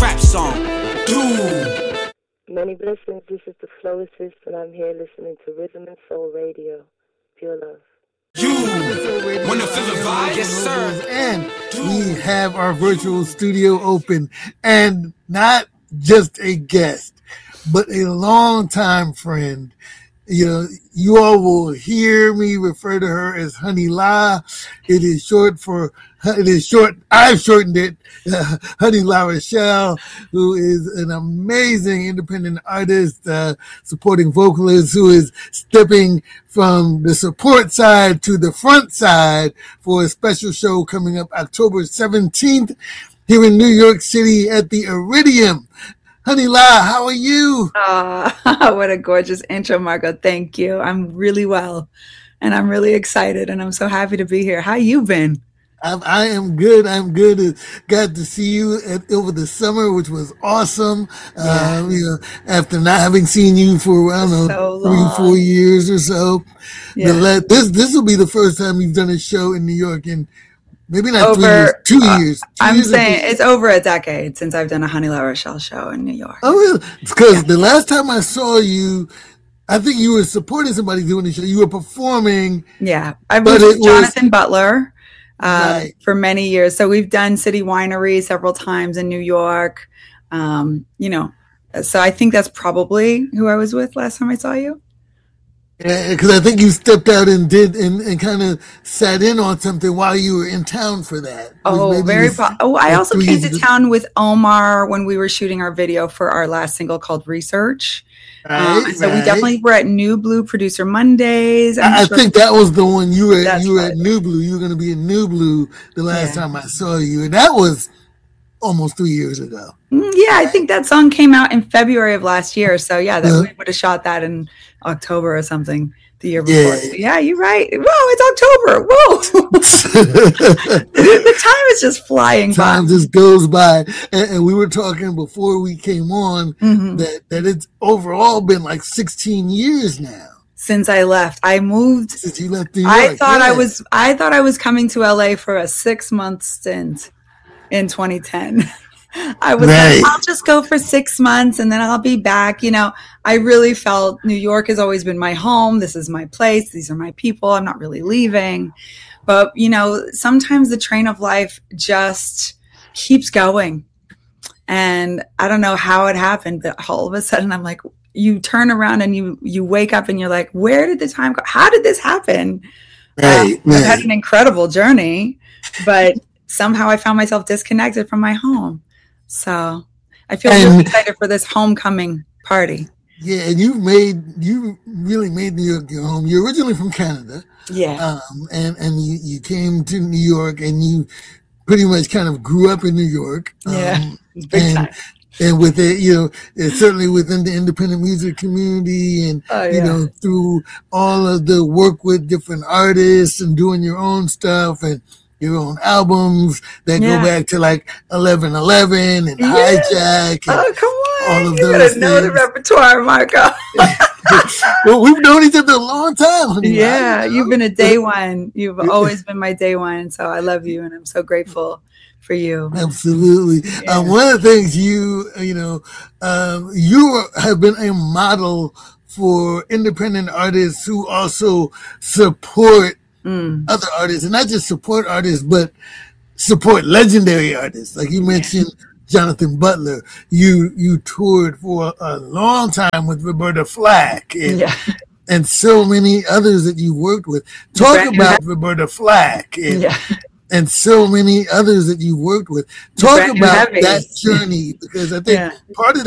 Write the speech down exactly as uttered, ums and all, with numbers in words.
trap song. Dude. Many blessings. This is the Flow Assist, and I'm here listening to Rhythm and Soul Radio. Pure love. You wanna feel the vibe? Yes, sir. And we have our virtual studio open, and not just a guest, but a longtime friend. You know, you all will hear me refer to her as Honey La. It is short for, it is short, I've shortened it, uh, Honey La Rochelle, who is an amazing independent artist, uh, supporting vocalist who is stepping from the support side to the front side for a special show coming up October seventeenth here in New York City at the Iridium. Honey La, how are you? Oh, what a gorgeous intro, Marco. Thank you. I'm really well, and I'm really excited, and I'm so happy to be here. How you been? I'm, I am good. I'm good. Uh, Got to see you at, over the summer, which was awesome. Yeah. Uh, you know, after not having seen you for, I don't know, so three, four years or so. Yeah. The, this this will be the first time you've done a show in New York in maybe not over, three years, two uh, years. Two I'm years saying it's over a decade since I've done a Honey La Rochelle show in New York. Oh, really? Because Yeah. the last time I saw you, I think you were supporting somebody doing the show. You were performing. Yeah, I've But worked with it was- Jonathan Butler uh, Right. for many years. So we've done City Winery several times in New York. Um, you know, so I think that's probably who I was with last time I saw you. Because I think you stepped out and did and, and kind of sat in on something while you were in town for that. Oh, Maybe very. it was Po- oh, I like also three came years to ago. town with Omar when we were shooting our video for our last single called Research. Um, Right, so we right. definitely were at New Blue Producer Mondays. I'm I, I sure- think that was the one you were. That's You were right. at New Blue. You were going to be in New Blue the last Yeah. time I saw you, and that was almost three years ago. Mm, yeah, I think that song came out in February of last year. So yeah, that Yeah. we would have shot that in October or something the year Yeah. before. So yeah, you're right. Whoa, it's October. Whoa, the time is just flying Time by. just goes by, and, and we were talking before we came on Mhm. that that it's overall been like sixteen years now Since I left, I moved. since you left New York. I thought I Yeah. was. I thought I was coming to L A for a six month stint in twenty ten. I was Right. like, I'll just go for six months and then I'll be back. You know, I really felt New York has always been my home. This is my place. These are my people. I'm not really leaving. But, you know, sometimes the train of life just keeps going. And I don't know how it happened, but all of a sudden I'm like, you turn around and you, you wake up and you're like, where did the time go? How did this happen? Right, Uh, I've had right. an incredible journey, but somehow I found myself disconnected from my home. So I feel And- really excited for this homecoming party. Yeah, and you made you really made New York your home. You're originally from Canada, Yeah. um, and and you, you came to New York, and you pretty much kind of grew up in New York. Yeah. um, Big and time. and with it, you know, it's certainly within the independent music community, and Oh, you yeah. know, through all of the work with different artists and doing your own stuff and your own albums that Yeah. go back to like eleven eleven and Yeah. Hijack. And, Oh, come on. all of You those gotta know the things. repertoire, Marco. well, we've known each other a long time, honey. Yeah, I- you've been a day one. You've always been my day one. So I love you and I'm so grateful for you. Absolutely. Yeah. Um, one of the things you, you know, um, you have been a model for independent artists who also support Mm. other artists, and not just support artists, but support legendary artists. Like you mentioned, Jonathan Butler. You you toured for a long time with Roberta Flack, and, Yeah. and so many others that you worked with. Talk Brand new about Roberta Flack, and, Yeah. and so many others that you worked with. Talk Brand new about heavy. that journey, because I think Yeah. part of